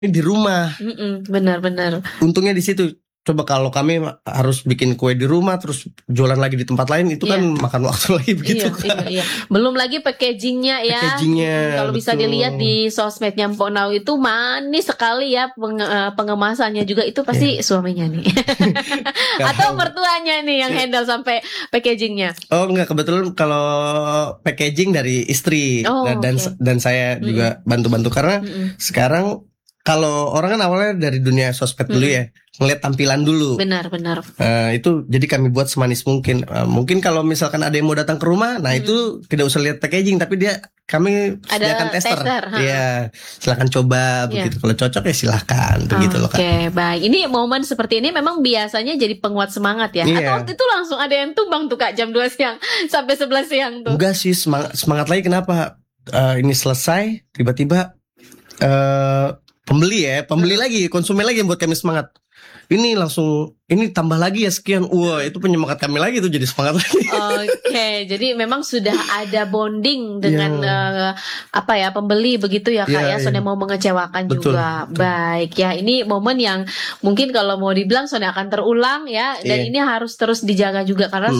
di rumah. Benar-benar. Untungnya di situ. Coba kalau kami harus bikin kue di rumah terus jualan lagi di tempat lain itu kan makan waktu lagi begitu kan. Iya. Belum lagi packagingnya ya. Kalau bisa dilihat di sosmednya Mpok Nau itu manis sekali ya pengemasannya juga itu pasti suaminya nih. Atau mertuanya nih yang handle sampai packagingnya. Oh enggak, kebetulan kalau packaging dari istri dan saya juga bantu-bantu karena sekarang kalau orang kan awalnya dari dunia sosmed dulu ya, ngeliat tampilan dulu. Benar. Itu jadi kami buat semanis mungkin. Mungkin kalau misalkan ada yang mau datang ke rumah, nah itu tidak usah lihat packaging, tapi kami sediakan tester. Iya, silakan coba begitu. Kalau cocok ya silakan begitu loh kan. Oke, baik. Ini momen seperti ini memang biasanya jadi penguat semangat ya. Atau waktu itu langsung ada yang tumbang tuh Kak jam 2 siang sampai 11 siang tuh. Enggak sih, semangat lagi kenapa? Ini selesai tiba-tiba pembeli lagi, konsumen lagi yang buat kami semangat. Ini langsung, ini tambah lagi ya sekian. Wah, itu penyemangat kami lagi tuh jadi semangat lagi. Oke, jadi memang sudah ada bonding dengan pembeli begitu ya Kak ya. Soalnya mau mengecewakan juga. Betul. Baik ya, ini momen yang mungkin kalau mau dibilang soalnya akan terulang ya. Dan ini harus terus dijaga juga karena